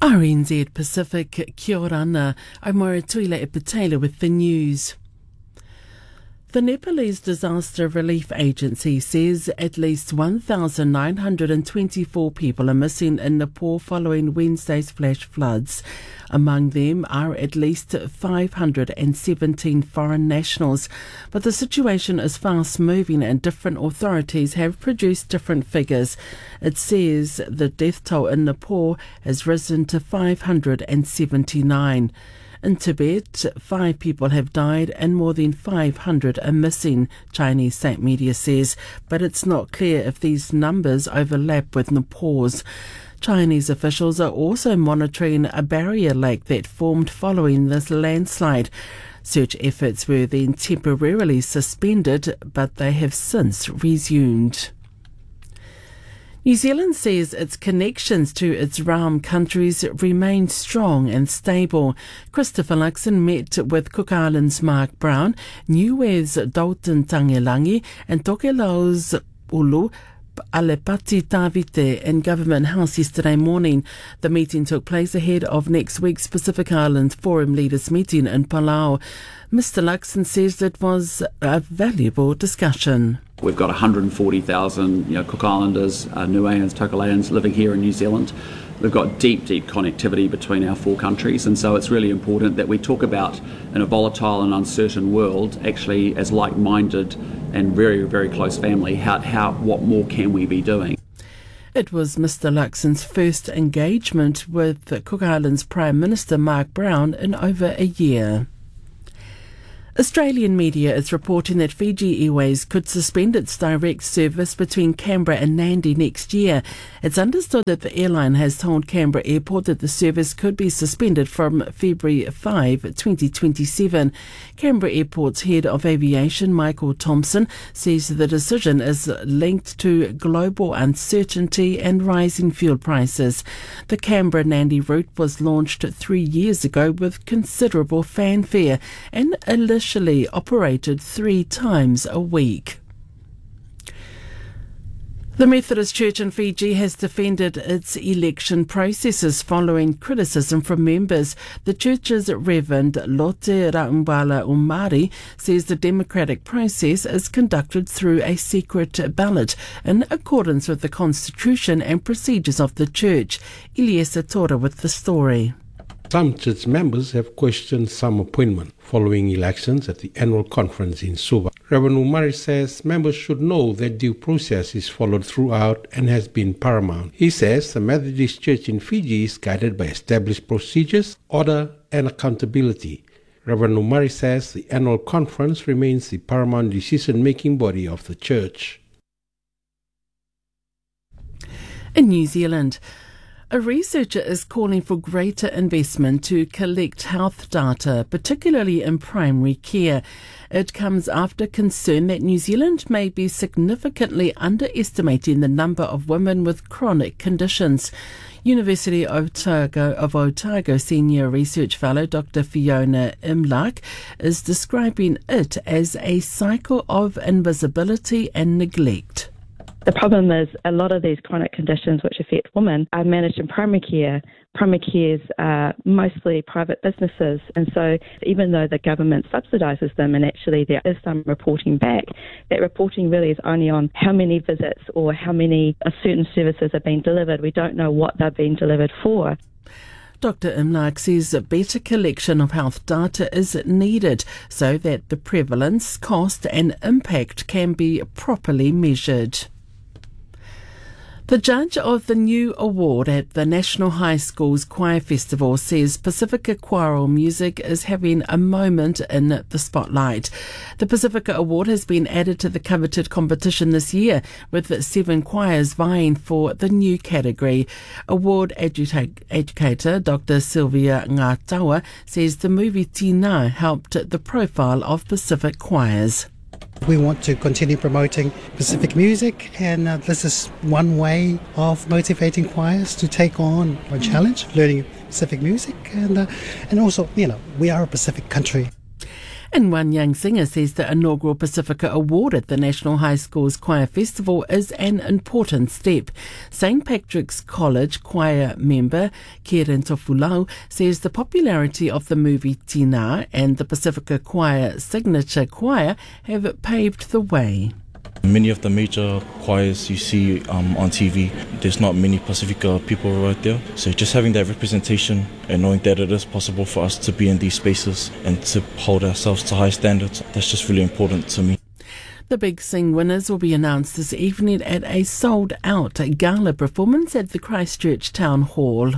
RNZ Pacific, kia ora ana, I'm Moira Tuila Epitela with the news. The Nepalese Disaster Relief Agency says at least 1,924 people are missing in Nepal following Wednesday's flash floods. Among them are at least 517 foreign nationals. But the situation is fast moving and different authorities have produced different figures. It says the death toll in Nepal has risen to 579. In Tibet, 5 people have died and more than 500 are missing, Chinese state media says, but it's not clear if these numbers overlap with Nepal's. Chinese officials are also monitoring a barrier lake that formed following this landslide. Search efforts were then temporarily suspended, but they have since resumed. New Zealand says its connections to its realm countries remain strong and stable. Christopher Luxon met with Cook Islands' Mark Brown, Niue's Dalton Tangelangi and Tokelau's Ulu Alepati Tavite in Government House yesterday morning. The meeting took place ahead of next week's Pacific Islands Forum Leaders meeting in Palau. Mr. Luxon says it was a valuable discussion. We've got 140,000 Cook Islanders, Niueans, Tokelauans living here in New Zealand. We've got deep connectivity between our 4 countries, and so it's really important that we talk about, in a volatile and uncertain world, actually as like-minded and very, very close family, what more can we be doing? It was Mr. Luxon's first engagement with the Cook Islands Prime Minister Mark Brown in over a year. Australian media is reporting that Fiji Airways could suspend its direct service between Canberra and Nadi next year. It's understood that the airline has told Canberra Airport that the service could be suspended from February 5, 2027. Canberra Airport's head of aviation, Michael Thompson, says the decision is linked to global uncertainty and rising fuel prices. The Canberra-Nadi route was launched 3 years ago with considerable fanfare and initially operated 3 times a week. The Methodist Church in Fiji has defended its election processes following criticism from members. The church's Reverend Lote Raumbala Umari says the democratic process is conducted through a secret ballot in accordance with the constitution and procedures of the church. Eliesa Tora with the story. Some church members have questioned some appointment following elections at the annual conference in Suva. Reverend Umari says members should know that due process is followed throughout and has been paramount. He says the Methodist Church in Fiji is guided by established procedures, order and accountability. Reverend Umari says the annual conference remains the paramount decision-making body of the church. In New Zealand, a researcher is calling for greater investment to collect health data, particularly in primary care. It comes after concern that New Zealand may be significantly underestimating the number of women with chronic conditions. University of Otago Senior Research Fellow Dr. Fiona Imlach is describing it as a cycle of invisibility and neglect. The problem is a lot of these chronic conditions which affect women are managed in primary care. Primary cares are mostly private businesses, and so even though the government subsidises them and actually there is some reporting back, that reporting really is only on how many visits or how many certain services are being delivered. We don't know what they're being delivered for. Dr. Imlach says a better collection of health data is needed so that the prevalence, cost and impact can be properly measured. The judge of the new award at the National High School's Choir Festival says Pacifica choral music is having a moment in the spotlight. The Pacifica Award has been added to the coveted competition this year, with 7 choirs vying for the new category. Award educator Dr. Sylvia Ngatawa says the movie Tina helped the profile of Pacific choirs. We want to continue promoting Pacific music, and this is one way of motivating choirs to take on a challenge, learning Pacific music, and also, we are a Pacific country. And one young singer says the inaugural Pacifica Award at the National High School's Choir Festival is an important step. St. Patrick's College choir member Kieran Tofulau says the popularity of the movie Tina and the Pacifica Choir signature choir have paved the way. Many of the major choirs you see on TV, there's not many Pacifica people right there. So just having that representation and knowing that it is possible for us to be in these spaces and to hold ourselves to high standards, that's just really important to me. The Big Sing winners will be announced this evening at a sold-out gala performance at the Christchurch Town Hall.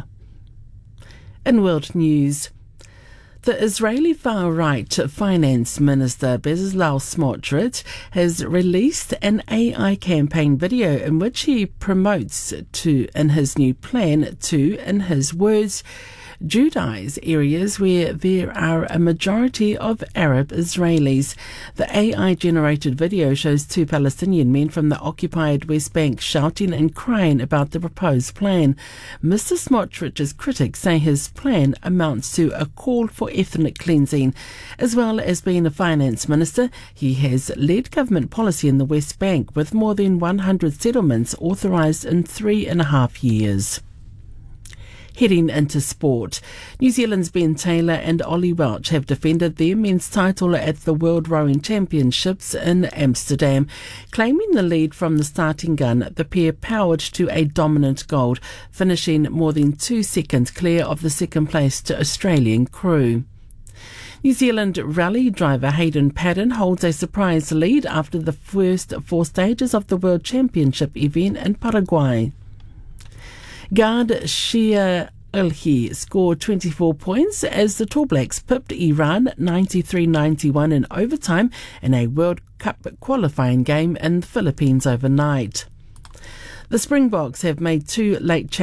In world news, the Israeli far-right finance minister Bezalel Smotrich has released an AI campaign video in which he promotes in his new plan to, in his words, Judaize areas where there are a majority of Arab Israelis. The AI-generated video shows two Palestinian men from the occupied West Bank shouting and crying about the proposed plan. Mr. Smotrich's critics say his plan amounts to a call for ethnic cleansing. As well as being a finance minister, he has led government policy in the West Bank with more than 100 settlements authorised in 3.5 years. Heading into sport, New Zealand's Ben Taylor and Ollie Welch have defended their men's title at the World Rowing Championships in Amsterdam. Claiming the lead from the starting gun, the pair powered to a dominant gold, finishing more than 2 seconds clear of the second-placed Australian crew. New Zealand rally driver Hayden Paddon holds a surprise lead after the first 4 stages of the World Championship event in Paraguay. Guard Shia Ilhi scored 24 points as the Tall Blacks pipped Iran 93-91 in overtime in a World Cup qualifying game in the Philippines overnight. The Springboks have made 2 late